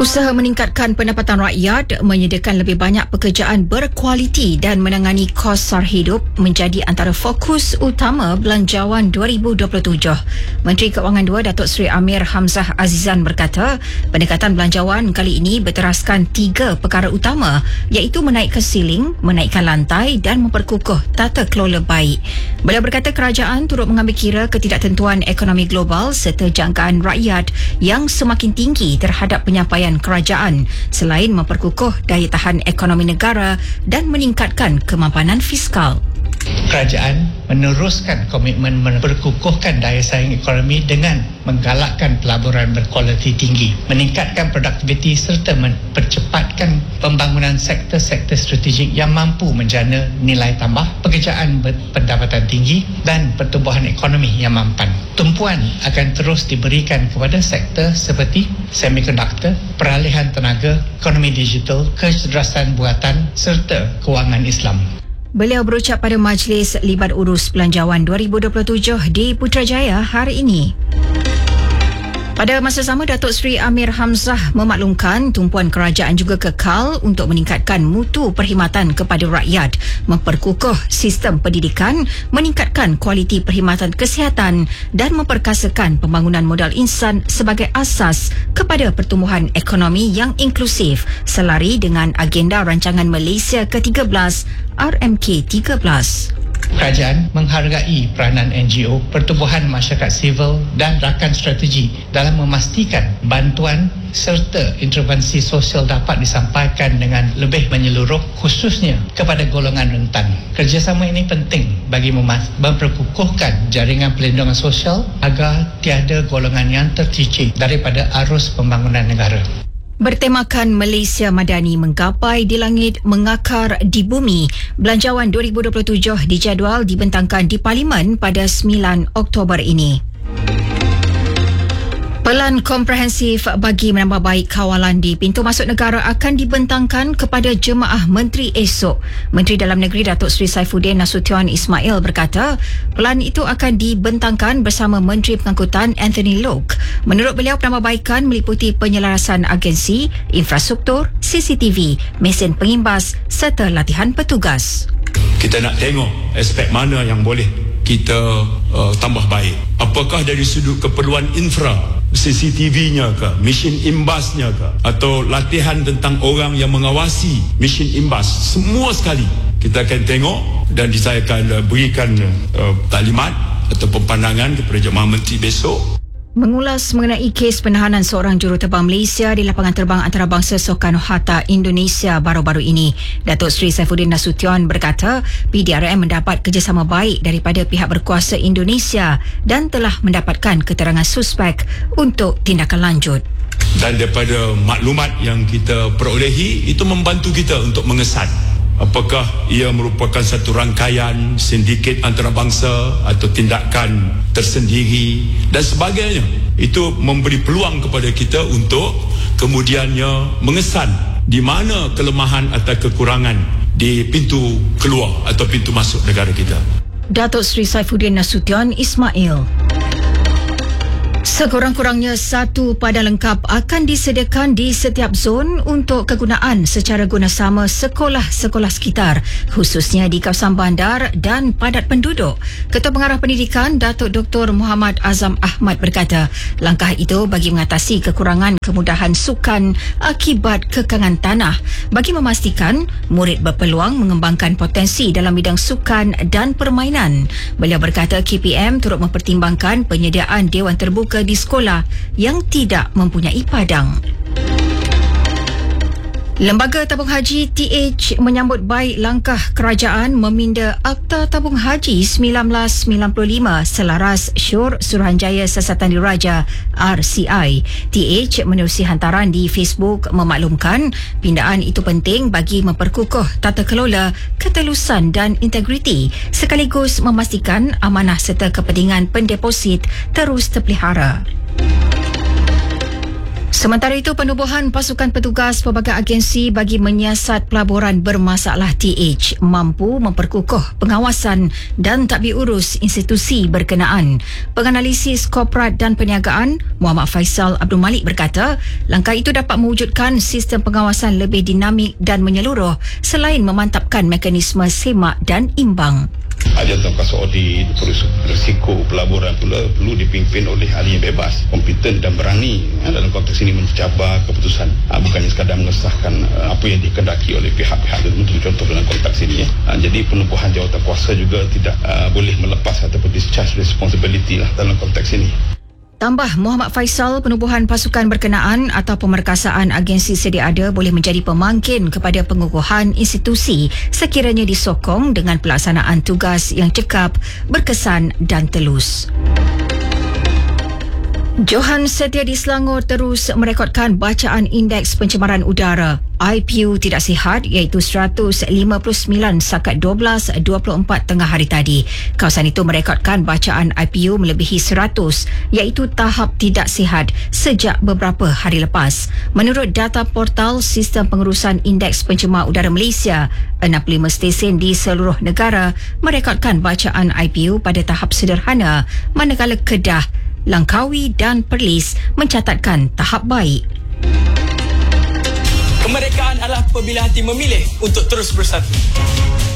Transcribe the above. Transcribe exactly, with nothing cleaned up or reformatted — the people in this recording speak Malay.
Usaha meningkatkan pendapatan rakyat, menyediakan lebih banyak pekerjaan berkualiti dan menangani kos sara hidup menjadi antara fokus utama Belanjawan dua ribu dua puluh tujuh. Menteri Keuangan dua Datuk Seri Amir Hamzah Azizan berkata, pendekatan belanjawan kali ini berteraskan tiga perkara utama iaitu menaikkan siling, menaikkan lantai dan memperkukuh tata kelola baik. Beliau berkata kerajaan turut mengambil kira ketidaktentuan ekonomi global serta jangkaan rakyat yang semakin tinggi terhadap penyampaian kerajaan selain memperkukuh daya tahan ekonomi negara dan meningkatkan kemampanan fiskal. Kerajaan meneruskan komitmen memperkukuhkan daya saing ekonomi dengan menggalakkan pelaburan berkualiti tinggi, meningkatkan produktiviti serta mempercepatkan pembangunan sektor-sektor strategik yang mampu menjana nilai tambah, pekerjaan berpendapatan tinggi dan pertumbuhan ekonomi yang mampan. Tumpuan akan terus diberikan kepada sektor seperti semikonduktor, peralihan tenaga, ekonomi digital, kecerdasan buatan serta kewangan Islam. Beliau berucap pada Majlis Libat Urus Belanjawan dua ribu dua puluh tujuh di Putrajaya hari ini. Pada masa sama, Datuk Seri Amir Hamzah memaklumkan tumpuan kerajaan juga kekal untuk meningkatkan mutu perkhidmatan kepada rakyat, memperkukuh sistem pendidikan, meningkatkan kualiti perkhidmatan kesihatan dan memperkasakan pembangunan modal insan sebagai asas kepada pertumbuhan ekonomi yang inklusif selari dengan agenda rancangan Malaysia ke tiga belas R M K tiga belas. Kerajaan menghargai peranan N G O, pertubuhan masyarakat sivil dan rakan strategi dalam memastikan bantuan serta intervensi sosial dapat disampaikan dengan lebih menyeluruh khususnya kepada golongan rentan. Kerjasama ini penting bagi memperkukuhkan jaringan perlindungan sosial agar tiada golongan yang tercicir daripada arus pembangunan negara. Bertemakan Malaysia Madani menggapai di langit mengakar di bumi, Belanjawan dua ribu dua puluh tujuh dijadual dibentangkan di Parlimen pada sembilan Oktober ini. Pelan komprehensif bagi menambah baik kawalan di pintu masuk negara akan dibentangkan kepada jemaah menteri esok. Menteri Dalam Negeri Datuk Seri Saifuddin Nasution Ismail berkata, pelan itu akan dibentangkan bersama Menteri Pengangkutan Anthony Loke. Menurut beliau, penambahbaikan meliputi penyelarasan agensi, infrastruktur, C C T V, mesin pengimbas serta latihan petugas. Kita nak tengok aspek mana yang boleh kita uh, tambah baik. Apakah dari sudut keperluan infra, C C T V-nya ke, mesin imbasnya ke, atau latihan tentang orang yang mengawasi mesin imbas, semua sekali kita akan tengok dan saya akan uh, berikan uh, taklimat atau pandangan kepada jemaah menteri besok. Mengulas mengenai kes penahanan seorang juruterbang Malaysia di lapangan terbang antarabangsa Soekarno-Hatta Indonesia baru-baru ini, Datuk Seri Saifuddin Nasution berkata P D R M mendapat kerjasama baik daripada pihak berkuasa Indonesia dan telah mendapatkan keterangan suspek untuk tindakan lanjut. Dan daripada maklumat yang kita perolehi, itu membantu kita untuk mengesan apakah ia merupakan satu rangkaian sindiket antarabangsa atau tindakan tersendiri dan sebagainya. Itu memberi peluang kepada kita untuk kemudiannya mengesan di mana kelemahan atau kekurangan di pintu keluar atau pintu masuk negara kita. Datuk Seri Saifuddin Nasution Ismail. Sekurang-kurangnya satu padan lengkap akan disediakan di setiap zon untuk kegunaan secara gunasama sekolah-sekolah sekitar, khususnya di kawasan bandar dan padat penduduk. Ketua Pengarah Pendidikan Datuk Doktor Muhammad Azam Ahmad berkata, langkah itu bagi mengatasi kekurangan kemudahan sukan akibat kekangan tanah bagi memastikan murid berpeluang mengembangkan potensi dalam bidang sukan dan permainan. Beliau berkata K P M turut mempertimbangkan penyediaan dewan terbuka di sekolah yang tidak mempunyai padang. Lembaga Tabung Haji T H menyambut baik langkah kerajaan meminda Akta Tabung Haji seribu sembilan ratus sembilan puluh lima selaras Syur Suruhanjaya Siasatan Diraja R C I. T H menerusi hantaran di Facebook memaklumkan pindaan itu penting bagi memperkukuh tata kelola, ketelusan dan integriti sekaligus memastikan amanah serta kepentingan pendeposit terus terpelihara. Sementara itu, penubuhan pasukan petugas pelbagai agensi bagi menyiasat pelaburan bermasalah T H mampu memperkukuh pengawasan dan tadbir urus institusi berkenaan. Penganalisis korporat dan perniagaan Muhammad Faisal Abdul Malik berkata, langkah itu dapat mewujudkan sistem pengawasan lebih dinamik dan menyeluruh selain memantapkan mekanisme semak dan imbang. Jawatan kuasa audit, risiko pelaburan pula perlu dipimpin oleh ahli yang bebas, kompeten dan berani dalam konteks ini mencabar keputusan, bukannya sekadar mengesahkan apa yang dikehendaki oleh pihak-pihak tertentu, contoh dalam konteks ini. Jadi penubuhan jawatan kuasa juga tidak boleh melepas ataupun discharge responsibility lah dalam konteks ini. Tambah Muhammad Faisal, penubuhan pasukan berkenaan atau pemerkasaan agensi sedia ada boleh menjadi pemangkin kepada pengukuhan institusi sekiranya disokong dengan pelaksanaan tugas yang cekap, berkesan dan telus. Johan Setia di Selangor terus merekodkan bacaan indeks pencemaran udara I P U tidak sihat iaitu seratus lima puluh sembilan sakat dua belas dua puluh empat tengah hari tadi. Kawasan itu merekodkan bacaan I P U melebihi seratus iaitu tahap tidak sihat sejak beberapa hari lepas. Menurut data portal Sistem Pengurusan Indeks Pencemar Udara Malaysia, enam puluh lima stesen di seluruh negara merekodkan bacaan I P U pada tahap sederhana, manakala Kedah, Langkawi dan Perlis mencatatkan tahap baik. Kemerdekaan adalah apabila hati memilih untuk terus bersatu.